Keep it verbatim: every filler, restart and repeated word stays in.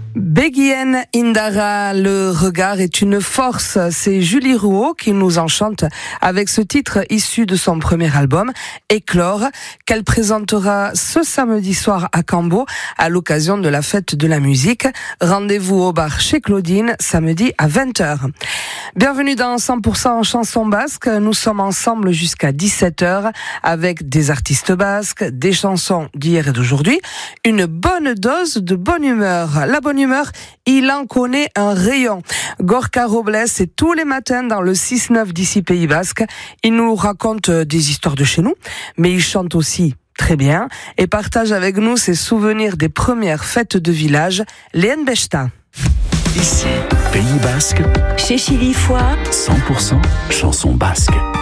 Begien Indara, le regard est une force. C'est Julie Rouault qui nous enchante avec ce titre issu de son premier album, Éclore, qu'elle présentera ce samedi soir à Cambo à l'occasion de la fête de la musique. Rendez-vous au bar chez Claudine, samedi à vingt heures. Bienvenue dans cent pour cent chanson basque. Nous sommes ensemble jusqu'à dix-sept heures avec des artistes basques, des chansons d'hier et d'aujourd'hui, une bonne dose de bonne humeur. La bonne humeur, il en connaît un rayon. Gorka Robles, c'est tous les matins dans le six neuf d'ici Pays Basque. Il nous raconte des histoires de chez nous, mais il chante aussi très bien et partage avec nous ses souvenirs des premières fêtes de village, les Nbechta. Ici, Pays Basque, chez Chili Foix, cent pour cent chanson basque.